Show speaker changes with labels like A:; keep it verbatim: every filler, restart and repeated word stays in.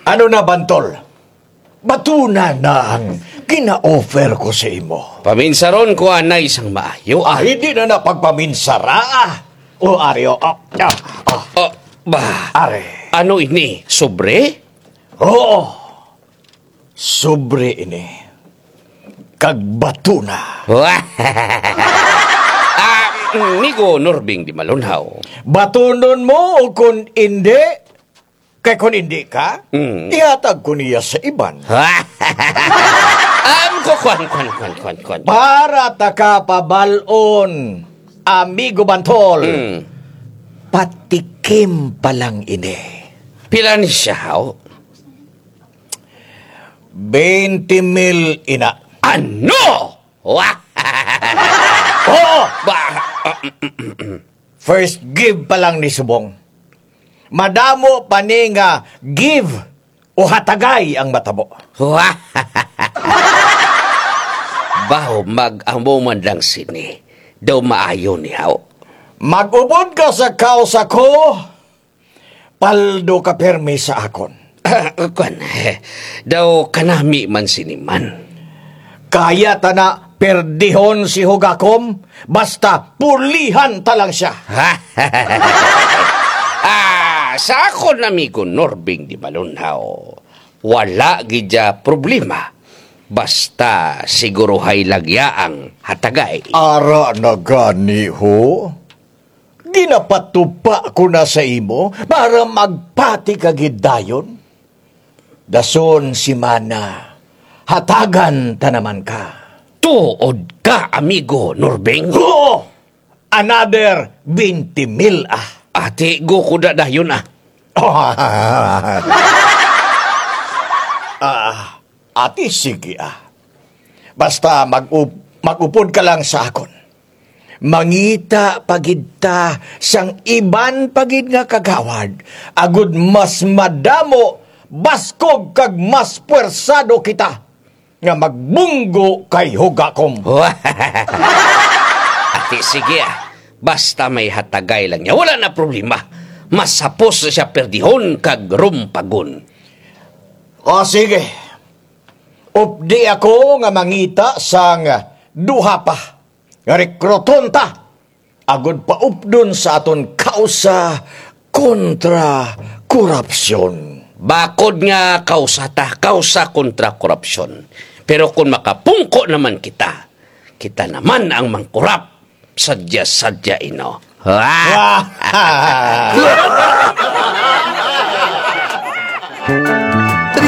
A: Ano na, Bantol? Batuna na ang kina-offer ko sa imo.
B: Paminsaron ko anay isang maayo.
A: Ah, hindi na napagpaminsara. Ah. O, Aryo. Ah, ah, ah.
B: Oh, ba,
A: Are.
B: ano ini? Sobre?
A: Oo. Sobre ini. Kag batuna.
B: ah, Migo Norbing di malunhaw.
A: Batunon mo o kung hindi, kay kung hindi ka,
B: Mm.
A: ihatag ko niya sa iban.
B: Am ko kwan kwan kwan kwan kwan.
A: Para takapabalon, amigo Bantol,
B: Mm.
A: patikim pa lang ini.
B: Pila ni siya haw?
A: twenty mil ina.
B: Ano? Wah!
A: Oo!
B: Ba,
A: First give pa lang ni Subong. Madamo pa ni nga give o hatagay ang matabo.
B: wah! Baho mag-amo man lang sini. Daw maayo ni haw.
A: Mag-ubod ka sa kausa ko, paldo ka permi sa akon.
B: Kwan, eh, daw kanami man siniman.
A: Kaya ta na perdihon si Hugakom, basta pulihan ta lang siya.
B: ah, sa ako na amigo Norbing di malunhaw, wala gidya problema. Basta siguro hay lagyaang hatagay.
A: Ara na gani ho. Ginapatupa ko na sa imo para magpati kagidayon. Dason si Mana, hatagan ta naman ka.
B: Tuod ka, amigo Norbing.
A: Oh! Another twenty mil ah.
B: Ate, go ko da dayon ah.
A: Ah, ati sige ah. Basta mag-up mag-upod ka lang sa akon. Mangita pagid ta sang iban pagid nga kagawad. Agud mas madamo, baskog kag mas puwersado kita nga magbunggo kay Hugakom.
B: Ate, sige ah. Basta may hatagay lang niya. Wala na problema. Masapos siya perdihon kag rumpagon.
A: O sige. Updi ako nga mangita sang duha pa. Nga rekruton ta. Agud pa updon sa aton kausa kontra korupsyon.
B: Bakod nga kausa ta, kausa kontra korupsyon. Pero kung makapungko naman kita, kita naman ang mangkurap. Sadya-sadya ino.
A: Ah!